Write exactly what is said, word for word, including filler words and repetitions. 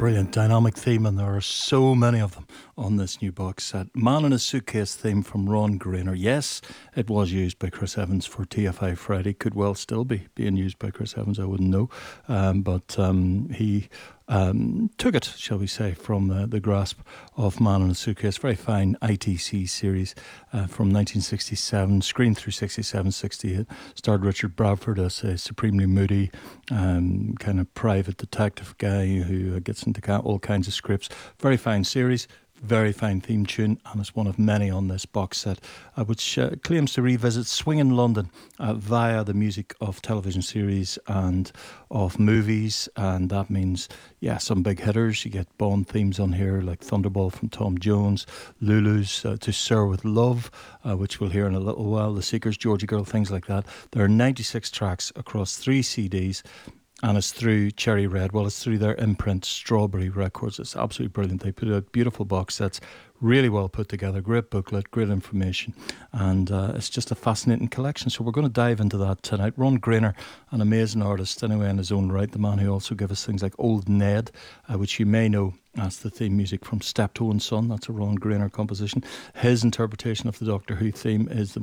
brilliant dynamic theme, and there are so many of them on this new box set. Man in a Suitcase theme from Ron Grainer. Yes, it was used by Chris Evans for T F I Friday. Could well still be being used by Chris Evans, I wouldn't know. Um, but um, he um, took it, shall we say, from uh, the grasp of Man in a Suitcase. Very fine I T C series uh, from nineteen sixty-seven, screened through sixty-seven, sixty-eight. Starred Richard Bradford as a supremely moody, um, kind of private detective guy who uh, gets into all kinds of scripts. Very fine series. Very fine theme tune, and it's one of many on this box set, uh, which uh, claims to revisit swinging London uh, via the music of television series and of movies. And that means, yeah, some big hitters. You get Bond themes on here like Thunderball from Tom Jones, Lulu's uh, To Sir With Love, uh, which we'll hear in a little while, The Seekers, Georgie Girl, things like that. There are ninety-six tracks across three C Ds. And it's through Cherry Red. Well, it's through their imprint, Strawberry Records. It's absolutely brilliant. They put out beautiful box sets, really well put together, great booklet, great information, and uh, it's just a fascinating collection. So we're going to dive into that tonight. Ron Grainer, an amazing artist anyway in his own right, the man who also gave us things like Old Ned, uh, which you may know as the theme music from Steptoe and Son. That's a Ron Grainer composition. His interpretation of the Doctor Who theme is the